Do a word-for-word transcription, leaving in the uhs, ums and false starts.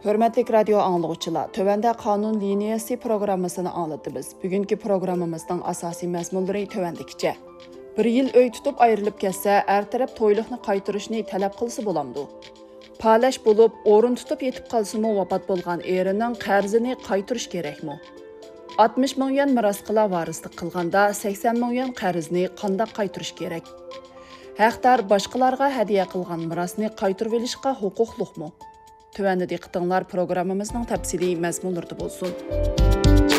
Hörmətli radio anlıqçılar, tövəndə qanun liniyası programmasını anlatdıq. Bugünkü programımızın asasi məzmunları tövəndikcə. Bir yıl öy tutub ayrılıb kəsə, ər tərəf toyluqni qaytırışni tələb qılsı bolamdı. Palash bo'lib, o'rin tutib yetib qalsimi vafot bo'lgan erining qarzini qaytirish kerakmi? oltmish ming yuan miros qila varislik qilganda sakson ming yuan qarzni qanday qaytirish kerak? Haqdor boshqalarga hadiya qilgan mirosni qaytirib olishga huquqliqmi? Tövəndə diqqətinizlər proqramımızın təfsili məzmunları bolsun.